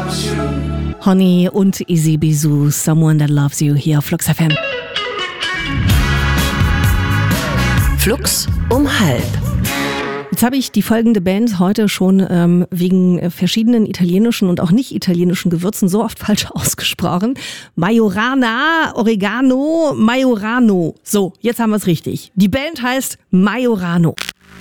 Honey und Easy Bisou, Someone That Loves You, hier auf Flux FM. Flux um 12. Jetzt habe ich die folgende Band heute schon wegen verschiedenen italienischen und auch nicht italienischen Gewürzen so oft falsch ausgesprochen. Majorana, Oregano, Majorano. So, jetzt haben wir es richtig. Die Band heißt Majorano.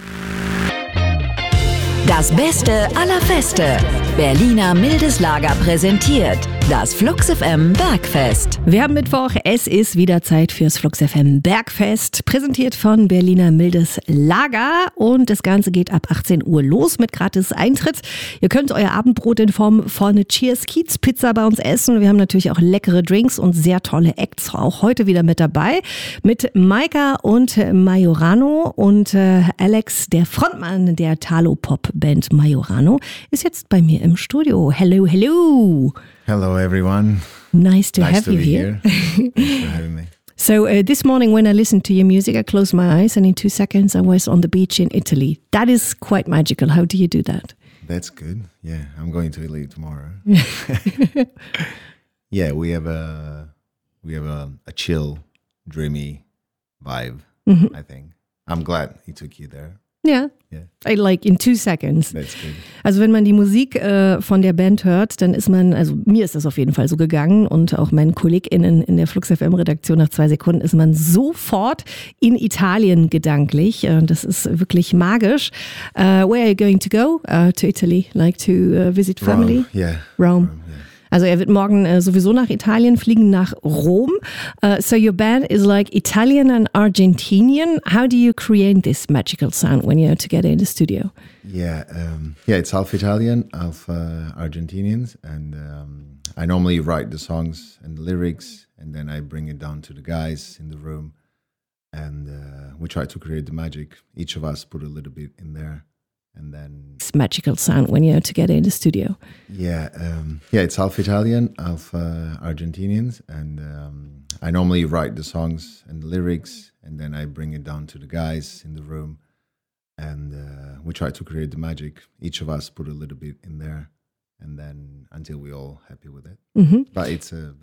Das Beste aller Feste. Berliner Mildes Lager präsentiert das Flux FM Bergfest. Wir haben Mittwoch, es ist wieder Zeit fürs Flux FM Bergfest, präsentiert von Berliner Mildes Lager, und das Ganze geht ab 18 Uhr los mit gratis Eintritt. Ihr könnt euer Abendbrot in Form von eine Cheers Kiez Pizza bei uns essen. Wir haben natürlich auch leckere Drinks und sehr tolle Acts auch heute wieder mit dabei, mit Maika und Majorano, und Alex, der Frontmann der Talo-Pop-Band Majorano, ist jetzt bei mir im Studio. Hello, hello. Hello, everyone. Nice to have you here. Thanks for having me. So this morning when I listened to your music, I closed my eyes and in 2 seconds I was on the beach in Italy. That is quite magical. How do you do that? That's good. Yeah, I'm going to Italy tomorrow. Yeah, we have a chill, dreamy vibe, I think. I'm glad he took you there. Ja, Yeah. like in 2 seconds. That's good. Also wenn man die Musik von der Band hört, dann ist man, also mir ist das auf jeden Fall so gegangen und auch meinen KollegInnen in der Flux FM Redaktion, nach 2 Sekunden ist man sofort in Italien gedanklich. Das ist wirklich magisch. Where are you going to go to Italy? Like to visit family? Rome, yeah. Rome. Yeah. Also er wird morgen sowieso nach Italien fliegen, nach Rom. So your band is like Italian and Argentinian. How do you create this magical sound when you're together in the studio? Yeah, it's half Italian, half Argentinians, and I normally write the songs and the lyrics, and then I bring it down to the guys in the room, and we try to create the magic. Each of us put a little bit in there. And then This magical sound when you're together in the studio. Yeah, it's half Italian, half Argentinians, and I normally write the songs and the lyrics, and then I bring it down to the guys in the room, and we try to create the magic. Each of us put a little bit in there, and then until we're all happy with it. But it's a